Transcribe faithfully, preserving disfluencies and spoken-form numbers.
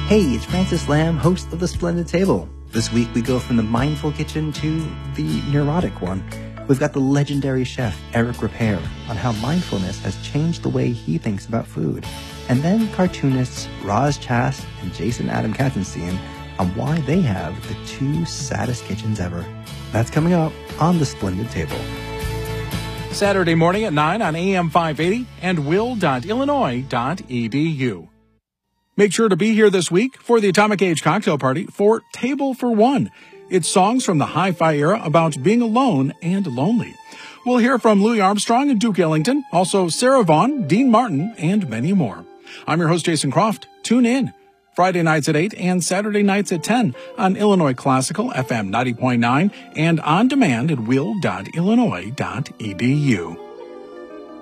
Hey, it's Francis Lamb, host of The Splendid Table. This week we go from the mindful kitchen to the neurotic one. We've got the legendary chef Eric Ripert on how mindfulness has changed the way he thinks about food. And then cartoonists Roz Chast and Jason Adam Katzenstein on why they have the two saddest kitchens ever. That's coming up on The Splendid Table. Saturday morning at nine on A M five eighty and will dot illinois dot e d u. Make sure to be here this week for the Atomic Age Cocktail Party for Table for One. It's songs from the hi-fi era about being alone and lonely. We'll hear from Louis Armstrong and Duke Ellington, also Sarah Vaughan, Dean Martin, and many more. I'm your host, Jason Croft. Tune in Friday nights at eight and Saturday nights at ten on Illinois Classical F M ninety point nine and on demand at will dot illinois dot e d u.